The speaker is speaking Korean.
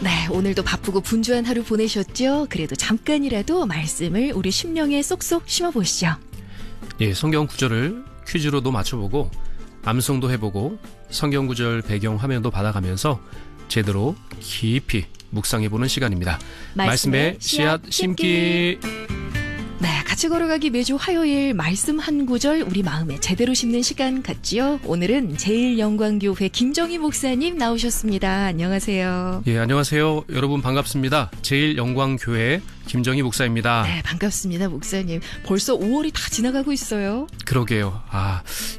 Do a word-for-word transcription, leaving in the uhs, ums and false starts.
네, 오늘도 바쁘고 분주한 하루 보내셨죠? 그래도 잠깐이라도 말씀을 우리 심령에 쏙쏙 심어보시죠. 예, 성경 구절을 퀴즈로도 맞춰보고 암송도 해보고 성경 구절 배경 화면도 받아가면서 제대로 깊이 묵상해보는 시간입니다. 말씀의 씨앗 심기. 네, 같이 걸어가기 매주 화요일 말씀 한 구절 우리 마음에 제대로 심는 시간 같지요? 오늘은 제일영광교회 김정희 목사님 나오셨습니다. 안녕하세요. 예, 안녕하세요. 여러분 반갑습니다. 제일영광교회 김정희 목사입니다. 네, 반갑습니다, 목사님. 벌써 오월이 다 지나가고 있어요. 그러게요. 아,